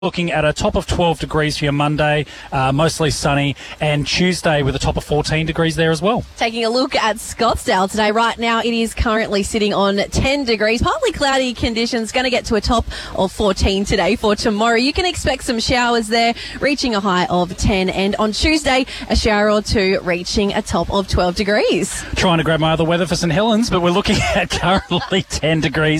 Looking at a top of 12 degrees for your Monday, mostly sunny, and Tuesday with a top of 14 degrees there as well. Taking a look at Scottsdale today, right now it is currently sitting on 10 degrees. Partly cloudy conditions, going to get to a top of 14 today. For tomorrow, you can expect some showers there, reaching a high of 10. And on Tuesday, a shower or two, reaching a top of 12 degrees. Trying to grab my other weather for St Helens, but we're looking at currently 10 degrees.